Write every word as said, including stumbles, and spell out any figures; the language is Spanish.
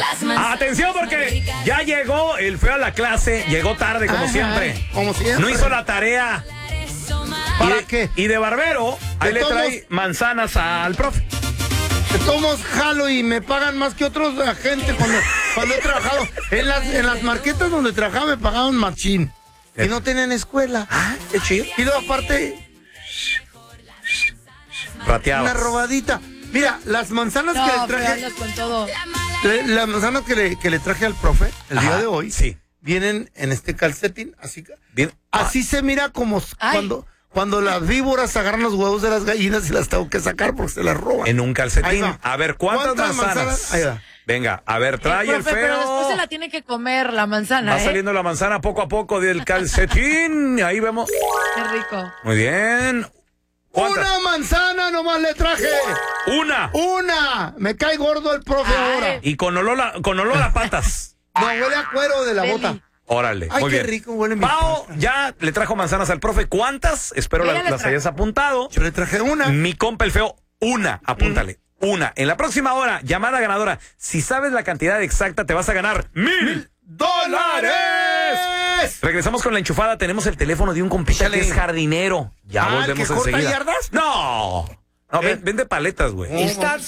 Atención porque ya llegó el feo a la clase, llegó tarde como Ajá, siempre. como siempre. No hizo la tarea. ¿Para y de, qué? Y de barbero, ahí De le todos- trae manzanas al profe. De todos jalo y me pagan más que otros agentes cuando, cuando he trabajado. En las, en las marquetas donde trabajaba me pagaban machín. Y no tenían escuela. Ah, qué chido. Y luego aparte, Rateado. una robadita. Mira, las manzanas No, que le pero traje, andas con todo. le- las manzanas que le, que le traje al profe el día Ajá, de hoy, sí. vienen en este calcetín, así, Bien. así se mira como s- Ay. cuando, cuando las víboras agarran los huevos de las gallinas y las tengo que sacar porque se las roban. En un Ahí calcetín. va. A ver, ¿cuántas, ¿Cuántas manzanas? manzanas? Ahí va. Venga, a ver, trae Eh, el profe, pero después feo. se la tiene que comer la manzana, Va ¿eh? saliendo la manzana poco a poco del calcetín. Ahí vemos. Qué rico. Muy bien. ¿Cuántas? Una manzana nomás le traje. Una. Una. Me cae gordo el profe Ay. ahora. Y con olor a, con olor a patas. No, huele a cuero de la Deli. bota. Órale. Ay, muy qué bien. rico huele mi Pao pata. ya le trajo manzanas al profe. ¿Cuántas? Espero Yo la- ya le las traje. hayas apuntado. Yo le traje una. Mi compa el feo, una. Apúntale. Una. En la próxima hora, llamada ganadora. Si sabes la cantidad exacta, te vas a ganar mil dólares. Regresamos con la enchufada. Tenemos el teléfono de un compita Échale. que es jardinero. Ya Ah, ¿el volvemos que corta enseguida. yardas? No. No, ven- vende paletas, güey. Estás